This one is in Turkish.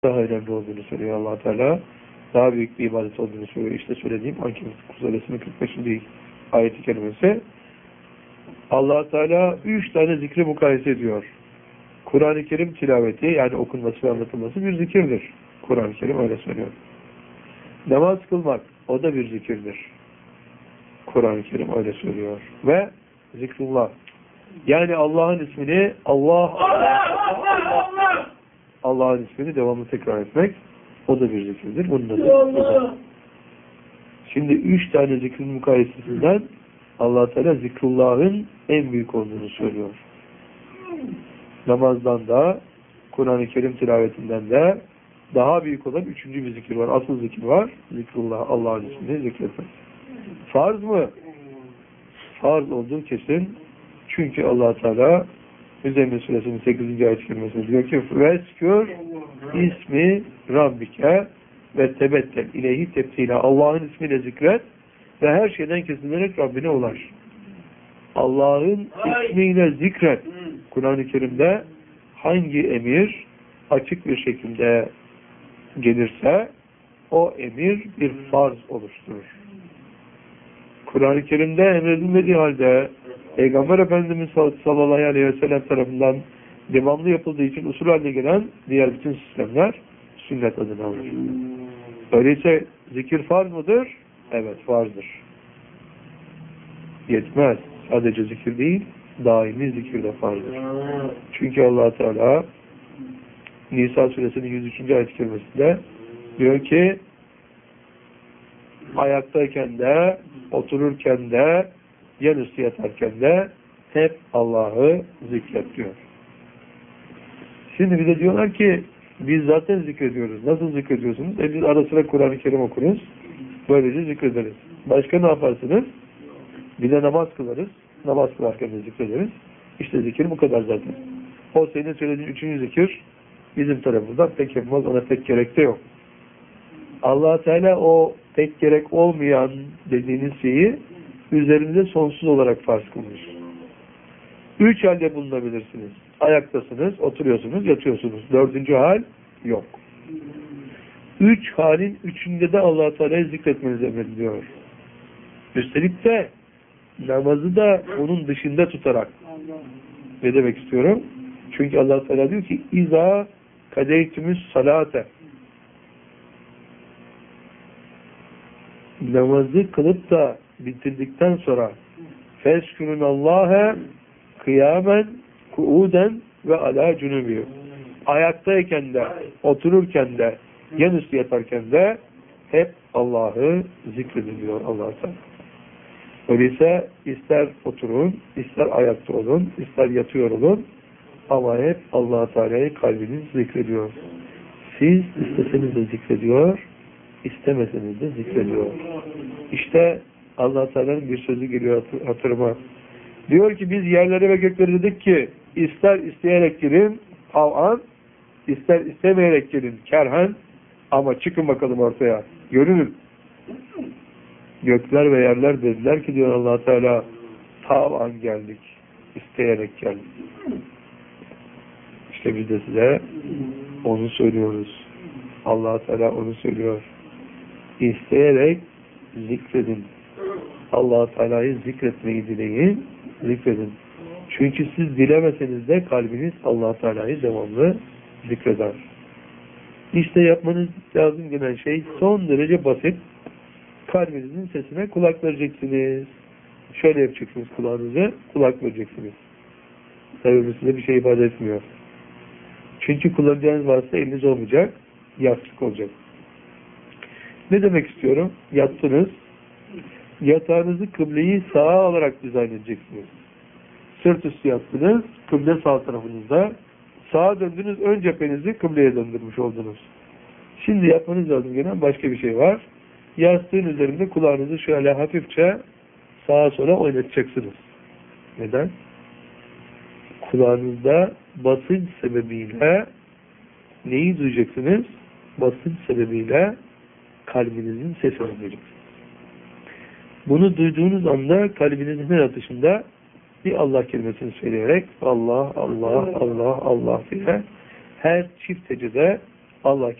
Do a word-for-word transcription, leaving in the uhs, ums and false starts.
daha önemli olduğunu söylüyor Allah Teala. Daha büyük bir ibadet olduğunu söylüyor. İşte söylediğim Ankebut suresinin kırk beşinci ayet-i kerimesi. Allah Teala üç tane zikri mukayese ediyor. Kur'an-ı Kerim tilaveti, yani okunması ve anlatılması bir zikirdir. Kur'an-ı Kerim öyle söylüyor. Namaz kılmak, o da bir zikirdir. Kur'an-ı Kerim öyle söylüyor. Ve zikrullah. Yani Allah'ın ismini Allah Allah Allah Allah Allah'ın ismini devamlı tekrar etmek, o da bir zikirdir. Bunun da zikirdir. Şimdi üç tane zikrin mukayesesinden Allah Teala zikrullah'ın en büyük olduğunu söylüyor. Namazdan da, Kur'an-ı Kerim tilavetinden de daha büyük olan üçüncü bir zikir var. Asıl zikir var. Zikrullah, Allah'ın ismini zikretmek. Farz mı? Farz olduğu kesin. Çünkü Allah Teala Müzzemmil Suresinin sekizinci ayet-i kerimesinde diyor ki veskür ismi Rabbike ve tebettel ileyhi tebtila. Allah'ın ismiyle zikret ve her şeyden kesilerek Rabbine ulaş. Allah'ın ismiyle zikret. Kur'an-ı Kerim'de hangi emir açık bir şekilde gelirse o emir bir farz oluşturur. Kur'an-ı Kerim'de emredilmediği halde Peygamber Efendimiz sallallahu aleyhi ve sellem tarafından devamlı yapıldığı için usul haline gelen diğer bütün sistemler sünnet adını alır. Öyleyse zikir farz mıdır? Evet, farzdır. Yetmez. Sadece zikir değil, daimi zikir de farzdır. Çünkü Allah Teala Nisa suresinin yüz üçüncü ayet-i kerimesinde diyor ki ayaktayken de, otururken de, yanüstü yatarken de hep Allah'ı zikret diyor. Şimdi bir de diyorlar ki biz zaten zikrediyoruz. Nasıl zikrediyorsunuz? E biz ara sıra Kur'an-ı Kerim okuruz. Böylece zikrederiz. Başka ne yaparsınız? Bir de namaz kılarız. Namaz kılarken de zikrederiz. İşte zikir bu kadar zaten. O senin söylediğin üçüncü zikir bizim tarafımızdan pek yapmaz. Ona pek gerek de yok. Allah Teala o pek gerek olmayan dediğiniz şeyi üzerinde sonsuz olarak farz kılmış. Üç halde bulunabilirsiniz. Ayaktasınız, oturuyorsunuz, yatıyorsunuz. Dördüncü hal yok. Üç halin üçünde de Allah Teala'yı zikretmeniz emrediliyor. Üstelik de namazı da onun dışında tutarak. Ne demek istiyorum? Çünkü Allah Teala diyor ki İza kadeytümüz salate. Namazı kılıp da bitirdikten sonra feskürün Allah'a kıyamen kuuden ve ala cünubi. Ayaktayken de, otururken de, yanüstü yatarken de hep Allah'ı zikredin diyor Allah Teala. Öyleyse ister oturun, ister ayakta olun, ister yatıyor olun ama hep Allah Teala'yı kalbiniz zikrediyor. Siz isteseniz de zikrediyor, istemeseniz de zikrediyor. İşte Allah Teala'nın bir sözü geliyor hatırıma. Diyor ki biz yerlere ve göklere dedik ki ister isteyerek girin tav'an, ister istemeyerek girin kerhen, ama çıkın bakalım ortaya. Görünün. Gökler ve yerler dediler ki diyor Allah Teala tav'an geldik. İsteyerek geldik. İşte biz de size onu söylüyoruz. Allah Teala onu söylüyor. İsteyerek zikredin. Allah Teala'yı zikretmeyi dileyin, zikredin. Çünkü siz dilemeseniz de kalbiniz Allah Teala'yı devamlı zikreder. İşte yapmanız lazım gelen şey son derece basit. Kalbinizin sesine kulak vereceksiniz. Şöyle yapacaksınız kulağınızı, kulak vereceksiniz. Tabii size bir şey ifade etmiyor. Çünkü kullanacağınız varsa eliniz olmayacak, yastık olacak. Ne demek istiyorum? Yattınız. Yatağınızı kıbleyi sağa alarak dizayn edeceksiniz. Sırt üstü yattınız. Kıble sağ tarafınızda. Sağa döndünüz. Ön cephenizi kıbleye döndürmüş oldunuz. Şimdi yapmanız lazım gelen başka bir şey var. Yastığın üzerinde kulağınızı şöyle hafifçe sağa sola oynatacaksınız. Neden? Kulağınızda basınç sebebiyle neyi duyacaksınız? Basınç sebebiyle kalbinizin sesini duyacaksınız. Bunu duyduğunuz anda kalbinizin her atışında bir Allah kelimesini söyleyerek Allah, Allah, Allah, Allah diye her çift hecede Allah